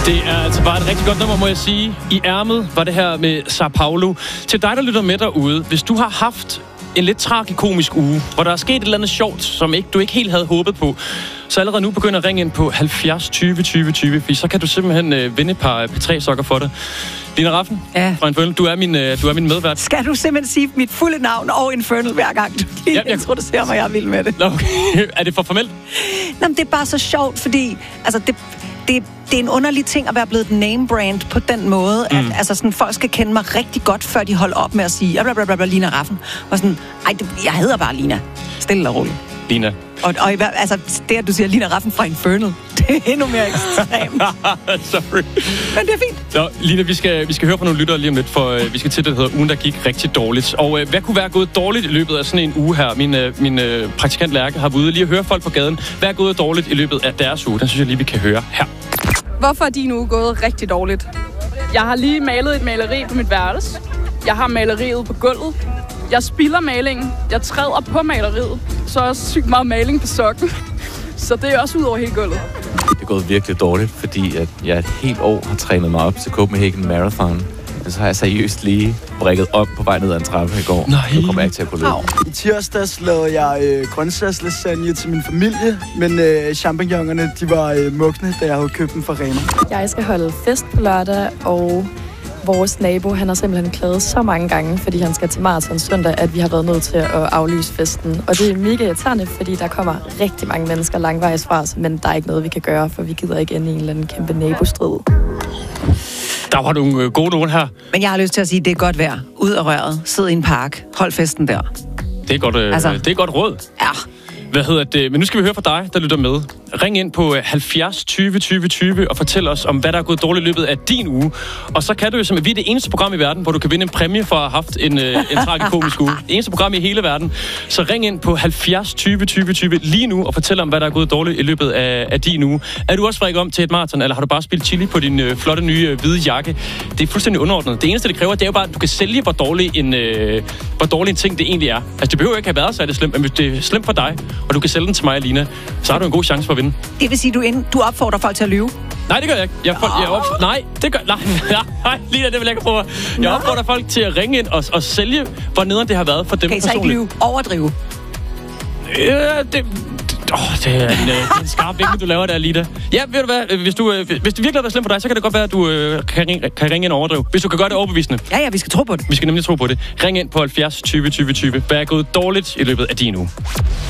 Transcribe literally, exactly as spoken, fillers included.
Det er altså bare et rigtig godt nummer, må jeg sige. I ærmet var det her med Sao Paulo. Til dig, der lytter med derude, hvis du har haft en lidt tragikomisk uge, hvor der er sket et eller andet sjovt, som ikke, du ikke helt havde håbet på, så allerede nu begynder at ringe ind på halvfjerds tyve tyve tyve, for så kan du simpelthen øh, vinde et par P tre sokker for dig. Lina Rafn ja. fra Infernal, du er min, øh, du er min medvært. Skal du simpelthen sige mit fulde navn og Infernal hver gang, du lige ja, jeg... introducerer mig, jeg er vild med det? Okay. Er det for formelt? Nå, men det er bare så sjovt, fordi altså, det, det, det er en underlig ting at være blevet et name-brand på den måde, mm. at altså, sådan, folk skal kende mig rigtig godt, før de holder op med at sige blablabla, Lina Rafn. Og sådan, ej, det, jeg hedder bare Lina. Stille og roligt. Lina. Og, og altså, det, at du siger Lina Rafn fra Infernal, det er endnu mere ekstremt. Sorry. Men det er fint. Nå, Lina, vi skal, vi skal høre fra nogle lyttere lige om lidt, for øh, vi skal til det, der hedder ugen, der gik rigtig dårligt. Og øh, hvad kunne være gået dårligt i løbet af sådan en uge her? Min, øh, min øh, praktikant Lærke har været ude lige at høre folk på gaden. Hvad er gået dårligt i løbet af deres uge? Den synes jeg lige, vi kan høre her. Hvorfor er din uge gået rigtig dårligt? Jeg har lige malet et maleri på mit værelse. Jeg har maleriet på gulvet. Jeg spilder malingen. Jeg træder på maleriet. Så er også sygt meget maling på sokken. Så det er også ud over hele gulvet. Det er gået virkelig dårligt, fordi at jeg et helt år har trænet mig op til Copenhagen Marathon. Men så har jeg seriøst lige brækket op på vej ned ad en trappe i går. Nej. Nu kommer jeg ikke til at kunne løbe. I tirsdags lavede jeg øh, grøntsagslasagne til min familie, men øh, champignonerne, de var øh, mugne, da jeg havde købt dem fra Rema. Jeg skal holde fest på lørdag, og vores nabo, han har simpelthen klaget så mange gange, fordi han skal til maraton søndag, at vi har været nødt til at aflyse festen. Og det er mega irriterende, fordi der kommer rigtig mange mennesker langvejs fra os, men der er ikke noget, vi kan gøre, for vi gider ikke ende i en eller anden kæmpe nabostrid. Der var nogle øh, gode nogen her. Men jeg har lyst til at sige, at det er godt vejr. Ud af røret. Sid i en park. Hold festen der. Det er godt, øh, altså, det er godt råd. Ja. Hvad hedder det? Men nu skal vi høre fra dig, der lytter med. Ring ind på halvfjerds tyve tyve tyve og fortæl os om, hvad der er gået dårligt i løbet af din uge. Og så kan du jo, som vi er det eneste program i verden, hvor du kan vinde en præmie for at have haft en, øh, en tragikomisk uge. Det eneste program i hele verden. Så ring ind på halvfjerds tyve tyve tyve lige nu og fortæl om, hvad der er gået dårligt i løbet af, af din uge. Er du også fræk om til et maraton, eller har du bare spillet chili på din øh, flotte nye øh, hvide jakke? Det er fuldstændig underordnet. Det eneste, det kræver, det er jo bare, at du kan sælge, hvor dårlig en, øh, hvor dårlig en ting det egentlig er. Altså, det behøver ikke have været så er det slemt, men hvis det er slemt for dig, og du kan sælge den til mig og Lina, så har du en god chance for at vinde. Det vil sige, du, ind, du opfordrer folk til at lyve? Nej, det gør jeg ikke. Jeg, for, jeg op, nej, det gør nej, nej, Lina, det vil jeg ikke prøve. Jeg opfordrer folk til at ringe ind og, og sælge, hvor nederen det har været for dem okay, personligt. Okay, så ikke lyve. Overdrive. Ja, det... Åh, oh, det er en, øh, en skarp vinkel, du laver der, Lina. Ja, ved du hvad? Hvis, du, øh, hvis det virkelig har været slemt for dig, så kan det godt være, at du øh, kan, ringe, kan ringe ind og overdrive. Hvis du kan gøre det overbevisende. Ja, ja, vi skal tro på det. Vi skal nemlig tro på det. Ring ind på halvfjerds tyve tyve tyve. Hvad er gået dårligt i løbet af din uge?